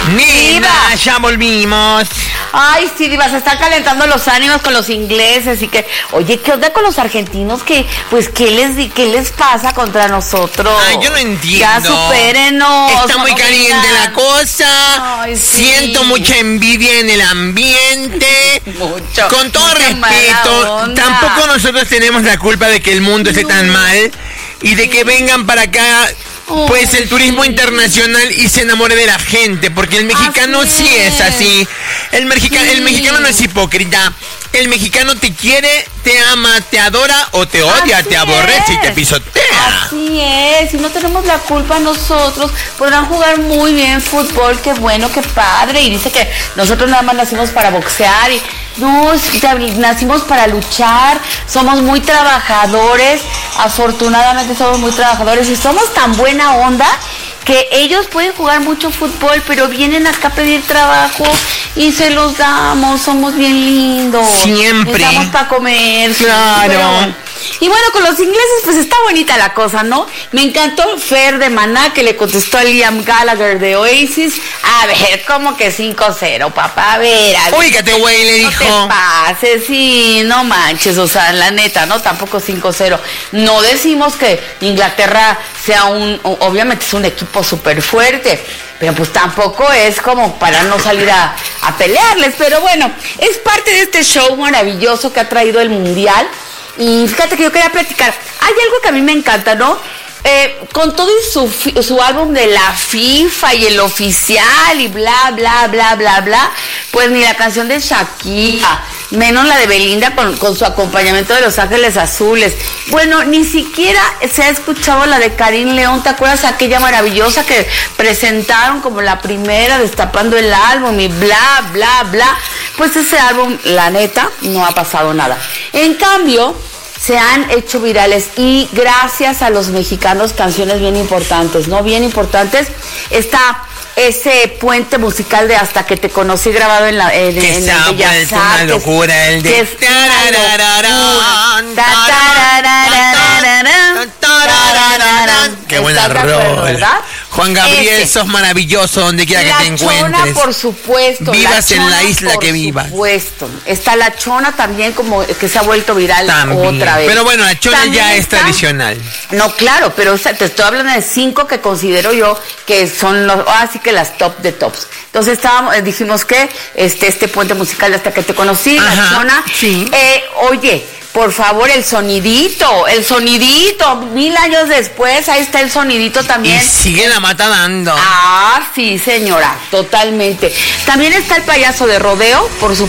Diva, ya volvimos. Ay, sí, Diva, se están calentando los ánimos con los ingleses y que... Oye, ¿qué onda con los argentinos? Que, pues, ¿qué les pasa contra nosotros? Ay, yo no entiendo. Ya supérenos. Está muy caliente la cosa. Ay, sí. Siento mucha envidia en el ambiente. Mucho. Con todo respeto, tampoco nosotros tenemos la culpa de que el mundo esté tan mal y de que vengan para acá... Pues el turismo internacional y se enamore de la gente, porque el mexicano sí es así. El mexicano no es hipócrita. El mexicano te quiere, te ama, te adora o te odia, te aborrece y te pisotea. Así es, y no tenemos la culpa nosotros. Podrán jugar muy bien fútbol, qué bueno, qué padre. Y dice que nosotros nada más nacimos para boxear y no, nacimos para luchar. Somos muy trabajadores, afortunadamente somos muy trabajadores y somos tan buena onda que ellos pueden jugar mucho fútbol, pero vienen acá a pedir trabajo y se los damos, somos bien lindos. Siempre. Estamos para comer. Claro. Y bueno, con los ingleses pues está bonita la cosa, ¿no? Me encantó Fer de Maná que le contestó a Liam Gallagher de Oasis. A ver, ¿cómo que 5-0, papá? A ver. Ubícate, güey, le dijo. No te pases, sí, no manches, o sea, la neta, ¿no? Tampoco 5-0. No decimos que Inglaterra sea obviamente es un equipo súper fuerte, pero pues tampoco es como para no salir a pelearles. Pero bueno, es parte de este show maravilloso que ha traído el Mundial. Y fíjate que yo quería platicar. Hay algo que a mí me encanta, ¿no? Con todo y su álbum de la FIFA y el oficial y bla, bla, bla, bla, bla, pues ni la canción de Shakira, menos la de Belinda con su acompañamiento de Los Ángeles Azules. Bueno, ni siquiera se ha escuchado la de Karim León. ¿Te acuerdas aquella maravillosa que presentaron como la primera destapando el álbum y bla, bla, bla? Pues ese álbum, la neta, no ha pasado nada. En cambio, se han hecho virales y gracias a los mexicanos canciones bien importantes, ¿no? Bien importantes. Está ese puente musical de Hasta que te conocí grabado en el Bellas Artes. Una locura el de... Qué buena rola, ¿verdad? Juan Gabriel, sos maravilloso donde quiera que te encuentres. La Chona, por supuesto. Vivas en la isla que vivas. Por supuesto. Está La Chona también, como que se ha vuelto viral otra vez. Pero bueno, La Chona también ya es tradicional. No, claro, pero te estoy hablando de 5 que considero yo que son así que las top de tops. Entonces dijimos que este puente musical de Hasta que te conocí, La Chona. Sí. Oye, por favor, el sonidito, 1000 años después, ahí está el sonidito también. Y sigue la mata dando. Ah, sí, señora, totalmente. También está el payaso de rodeo, por supuesto.